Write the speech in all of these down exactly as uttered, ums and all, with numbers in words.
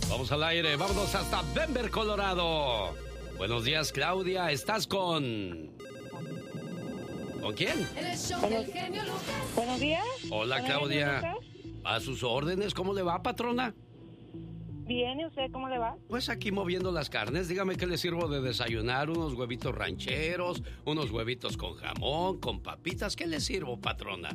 Vamos al aire, vámonos hasta Denver, Colorado. Buenos días, Claudia. ¿Estás con... ¿Con quién? Buenos, buenos días. Hola, Claudia. A sus órdenes, ¿cómo le va, patrona? Bien, ¿y usted cómo le va? Pues aquí moviendo las carnes. Dígame qué le sirvo de desayunar. Unos huevitos rancheros, unos huevitos con jamón, con papitas. ¿Qué le sirvo, patrona?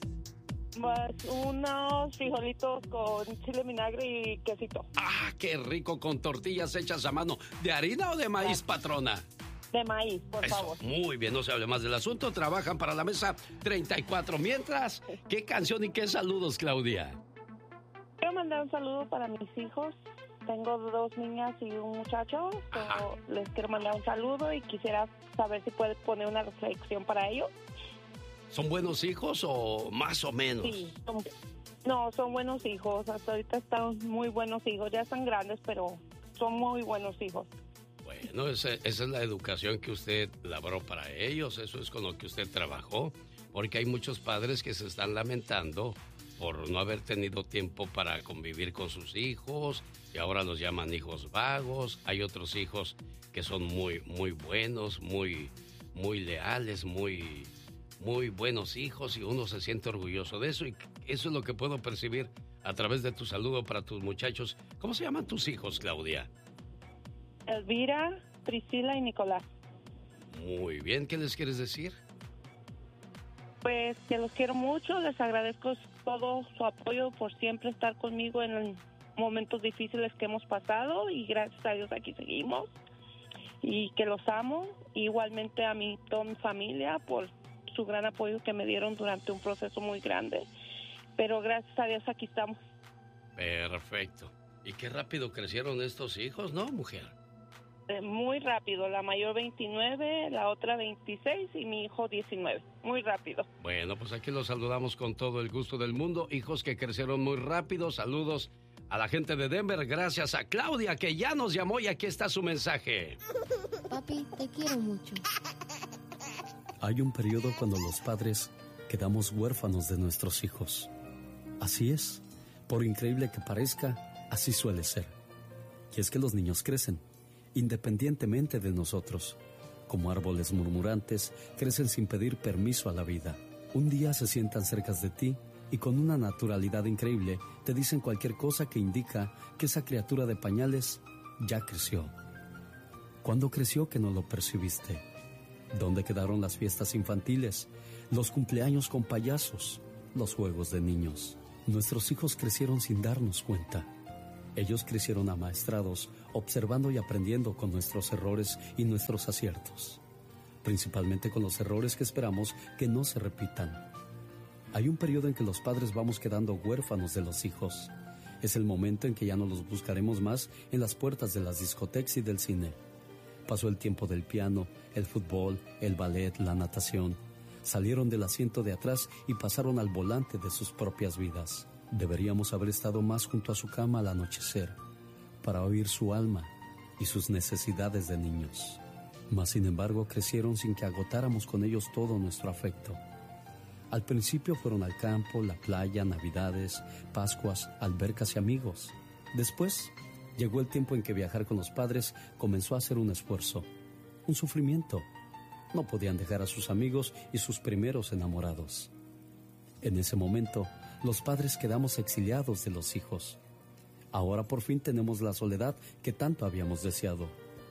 Pues unos frijolitos con chile, vinagre y quesito. ¡Ah, qué rico! Con tortillas hechas a mano. ¿De harina o de maíz, patrona? De maíz, por Eso, favor. Muy bien, no se hable más del asunto. Trabajan para la mesa treinta y cuatro. Mientras, ¿qué canción y qué saludos, Claudia? Quiero mandar un saludo para mis hijos. Tengo dos niñas y un muchacho. So, les quiero mandar un saludo y quisiera saber si puedes poner una reflexión para ellos. ¿Son buenos hijos o más o menos? Sí, son, no, son buenos hijos. Hasta ahorita están muy buenos hijos. Ya están grandes, pero son muy buenos hijos. Bueno, esa, esa es la educación que usted labró para ellos. Eso es con lo que usted trabajó. Porque hay muchos padres que se están lamentando por no haber tenido tiempo para convivir con sus hijos y ahora los llaman hijos vagos. Hay otros hijos que son muy, muy buenos, muy, muy leales, muy, muy buenos hijos y uno se siente orgulloso de eso y eso es lo que puedo percibir a través de tu saludo para tus muchachos. ¿Cómo se llaman tus hijos, Claudia? Elvira, Priscila y Nicolás. Muy bien, ¿qué les quieres decir? Pues que los quiero mucho, les agradezco todo su apoyo por siempre estar conmigo en los momentos difíciles que hemos pasado y gracias a Dios aquí seguimos y que los amo. Igualmente a mi, toda mi familia por su gran apoyo que me dieron durante un proceso muy grande, pero gracias a Dios aquí estamos. Perfecto. Y qué rápido crecieron estos hijos, ¿no, mujer? Muy rápido, la mayor veintinueve, la otra veintiséis y mi hijo diecinueve, muy rápido. Bueno, pues aquí los saludamos con todo el gusto del mundo, hijos que crecieron muy rápido. Saludos a la gente de Denver, gracias a Claudia que ya nos llamó y aquí está su mensaje. Papi, te quiero mucho. Hay un periodo cuando los padres quedamos huérfanos de nuestros hijos. Así es, por increíble que parezca, así suele ser. Y es que los niños crecen independientemente de nosotros. Como árboles murmurantes, crecen sin pedir permiso a la vida. Un día se sientan cerca de ti y con una naturalidad increíble te dicen cualquier cosa que indica que esa criatura de pañales ya creció. ¿Cuándo creció que no lo percibiste? ¿Dónde quedaron las fiestas infantiles, los cumpleaños con payasos, los juegos de niños? Nuestros hijos crecieron sin darnos cuenta. Ellos crecieron amaestrados, observando y aprendiendo con nuestros errores y nuestros aciertos, principalmente con los errores que esperamos que no se repitan. Hay un periodo en que los padres vamos quedando huérfanos de los hijos. Es el momento en que ya no los buscaremos más en las puertas de las discotecas y del cine. Pasó el tiempo del piano, el fútbol, el ballet, la natación. Salieron del asiento de atrás y pasaron al volante de sus propias vidas. Deberíamos haber estado más junto a su cama al anochecer para oír su alma y sus necesidades de niños. Mas, sin embargo, crecieron sin que agotáramos con ellos todo nuestro afecto. Al principio fueron al campo, la playa, navidades, pascuas, albercas y amigos. Después llegó el tiempo en que viajar con los padres comenzó a ser un esfuerzo, un sufrimiento. No podían dejar a sus amigos y sus primeros enamorados. En ese momento, los padres quedamos exiliados de los hijos. Ahora por fin tenemos la soledad que tanto habíamos deseado.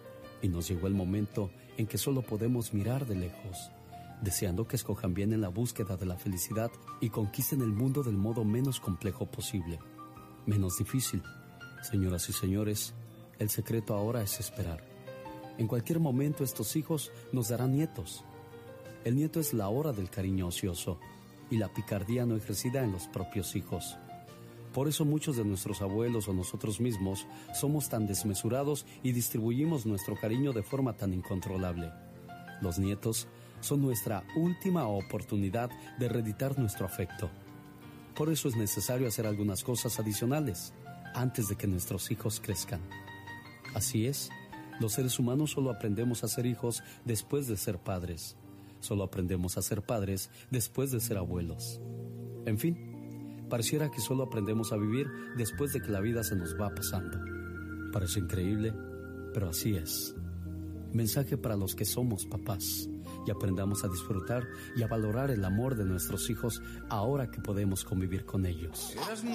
Y nos llegó el momento en que solo podemos mirar de lejos, deseando que escojan bien en la búsqueda de la felicidad y conquisten el mundo del modo menos complejo posible, menos difícil. Señoras y señores, el secreto ahora es esperar. En cualquier momento estos hijos nos darán nietos. El nieto es la hora del cariño ocioso y la picardía no ejercida en los propios hijos. Por eso muchos de nuestros abuelos o nosotros mismos somos tan desmesurados y distribuimos nuestro cariño de forma tan incontrolable. Los nietos son nuestra última oportunidad de reeditar nuestro afecto. Por eso es necesario hacer algunas cosas adicionales antes de que nuestros hijos crezcan. Así es, los seres humanos solo aprendemos a ser hijos después de ser padres. Solo aprendemos a ser padres después de ser abuelos. En fin, pareciera que solo aprendemos a vivir después de que la vida se nos va pasando. Parece increíble, pero así es. Mensaje para los que somos papás y aprendamos a disfrutar y a valorar el amor de nuestros hijos ahora que podemos convivir con ellos.